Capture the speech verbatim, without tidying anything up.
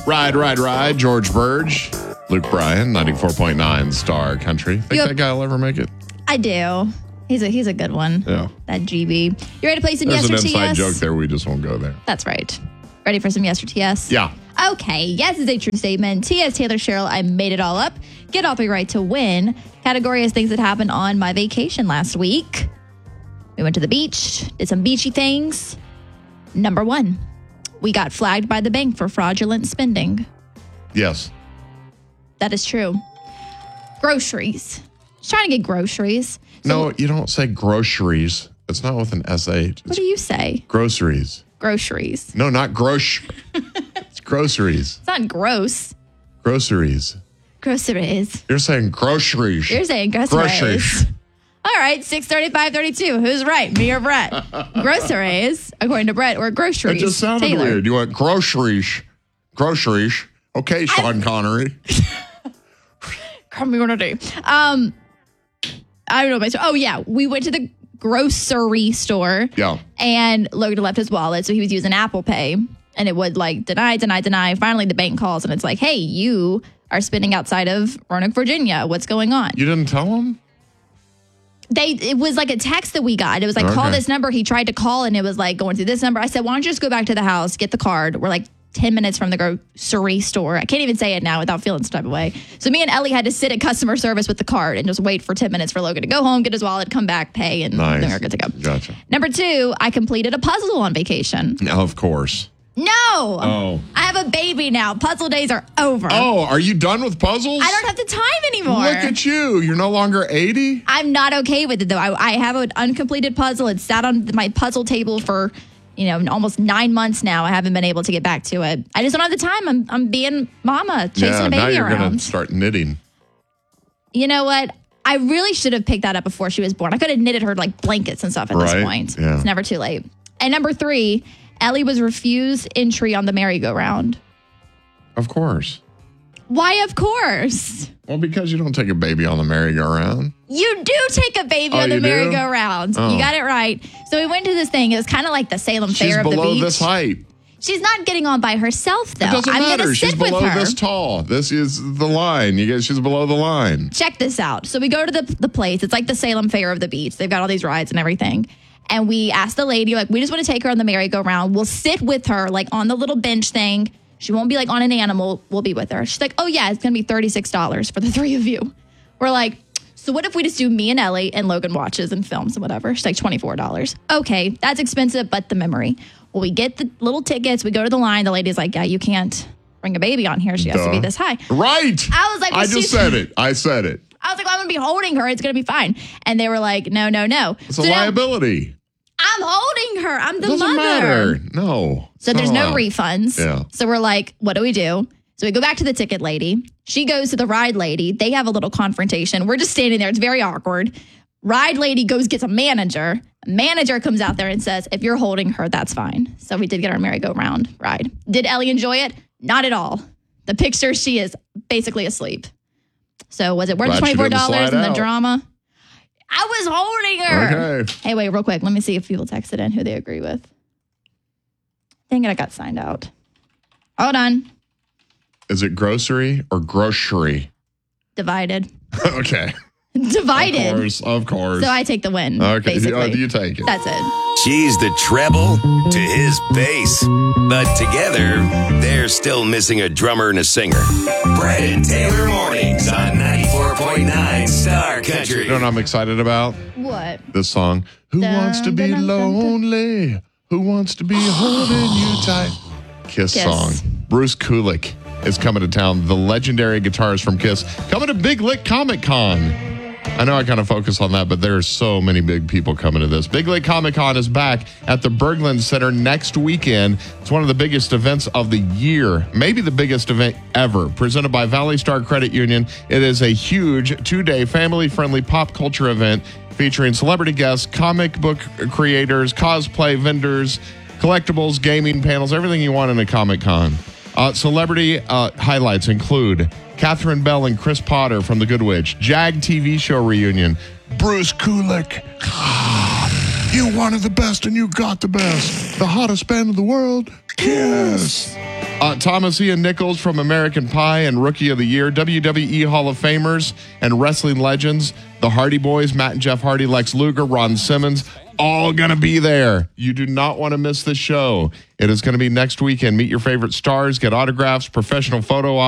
Ride, Ride, Ride, George Burge, Luke Bryan, ninety-four point nine Star Country. Think Yep. that guy will ever make it? I do. He's a he's a good one. Yeah. That G B. You ready to play some There's yes an or T inside S? joke there. We just won't go there. That's right. Ready for some yes or T S? Yeah. Okay, yes is a true statement. T S Taylor Cheryl, I made it all up. Get all three right to win. Category is things that happened on my vacation last week. We went to the beach, did some beachy things. Number one, we got flagged by the bank for fraudulent spending. Yes. That is true. Groceries. Just trying to get groceries. So No, you don't say groceries. It's not with an S H. what It's do you say? groceries. Groceries. No, not grosh. It's groceries. It's not gross. Groceries. Groceries. You're saying groceries. You're saying groceries. Groceries. All right, six thirty-five thirty-two. Who's right, me or Brett? Groceries, according to Brett, or It groceries. just sounded Taylor. weird. You want groceries. Groceries. Okay, Sean Connery. Community. Um, I don't know. About, oh, yeah. We went to the grocery store. Yeah. And Logan left his wallet, so he was using Apple Pay. And it would like deny, deny, deny. Finally, the bank calls and it's like, hey, you are spending outside of Roanoke, Virginia. What's going on? You didn't tell him? They It was like a text that we got. It was like, call Okay. this number. He tried to call and it was like going through this number. I said, why don't you just go back to the house, get the card. We're like ten minutes from the grocery store. I can't even say it now without feeling some type of way. So me and Ellie had to sit at customer service with the card and just wait for ten minutes for Logan to go home, get his wallet, come back, pay, and Nice. then we're good to go. Gotcha. Number two, I completed a puzzle on vacation. Of course. No. Oh. I have a baby now. Puzzle days are over. Oh, are you done with puzzles? I don't have the time anymore. Look at you. You're no longer eighty? I'm not okay with it, though. I, I have an uncompleted puzzle. It's sat on my puzzle table for, you know, almost nine months now. I haven't been able to get back to it. I just don't have the time. I'm, I'm being mama, chasing Yeah, a now baby you're going around. to start knitting. You know what? I really should have picked that up before she was born. I could have knitted her like blankets and stuff at this Right, point. yeah. It's never too late. And number three, Ellie was refused entry on the merry-go-round. Of course. Why, of course? Well, because you don't take a baby on the merry-go-round. You do take a baby Oh, on the you do? merry-go-round. Oh. You got it right. So we went to this thing. It was kind of like the Salem She's Fair of the below beach. this height. She's not getting on by herself, though. It doesn't I'm matter. going to She's sit with below her. this tall. This is the line. You guys, she's below the line. Check this out. So we go to the, the place. It's like the Salem Fair of the beach. They've got all these rides and everything. And we asked the lady, like, we just want to take her on the merry-go-round. We'll sit with her, like, on the little bench thing. She won't be, like, on an animal. We'll be with her. She's like, oh, yeah, it's going to be thirty-six dollars for the three of you. We're like, so what if we just do me and Ellie and Logan watches and films and whatever? She's like, twenty-four dollars. Okay, that's expensive, but the memory. Well, we get the little tickets. We go to the line. The lady's like, yeah, you can't bring a baby on here. She has to be Duh. this high. Right. I was like, well, I just she's- said it. I said it. I was like, well, I'm going to be holding her. It's going to be fine. And they were like, no, no, no. It's a So now liability. I'm holding her. I'm the Doesn't mother. matter. No. So It's there's not no allowed. refunds. Yeah. So we're like, what do we do? So we go back to the ticket lady. She goes to the ride lady. They have a little confrontation. We're just standing there. It's very awkward. Ride lady goes, gets a manager. Manager comes out there and says, if you're holding her, that's fine. So we did get our merry-go-round ride. Did Ellie enjoy it? Not at all. The picture, she is basically asleep. So was it worth Glad the she twenty-four didn't dollars slide and the out. drama? I was holding her. Okay. Hey, wait, real quick. Let me see if people texted in who they agree with. Dang it, I got signed out. Hold on. Is it grocery or grocery? Divided. Okay. Divided. Of course. Of course. So I take the win, okay. basically. Oh, you take it. That's it. She's the treble to his bass. But together, they're still missing a drummer and a singer. Brett and Taylor Mornings on ninety-four point nine Star Country. You know what I'm excited about? What? This song. Who Dun, wants to be dun, dun, dun, dun. lonely? Who wants to be holding you tight? Kiss, Kiss. song. Bruce Kulick is coming to town. The legendary guitarist from Kiss coming to Big Lick Comic Con. I know I kind of focus on that, but there are so many big people coming to this. Big Lick Comic Con is back at the Berglund Center next weekend. It's one of the biggest events of the year, maybe the biggest event ever, presented by Valley Star Credit Union. It is a huge two-day family-friendly pop culture event featuring celebrity guests, comic book creators, cosplay vendors, collectibles, gaming panels, everything you want in a Comic Con. Uh, celebrity uh, highlights include Catherine Bell and Chris Potter from The Good Witch, Jag T V show reunion, Bruce Kulick. You wanted the best and you got the best. The hottest band in the world, Kiss. Uh, Uh, Thomas Ian Nichols from American Pie and Rookie of the Year, W W E Hall of Famers and wrestling legends, the Hardy Boys, Matt and Jeff Hardy, Lex Luger, Ron Simmons, all going to be there. You do not want to miss this show. It is going to be next weekend. Meet your favorite stars, get autographs, professional photo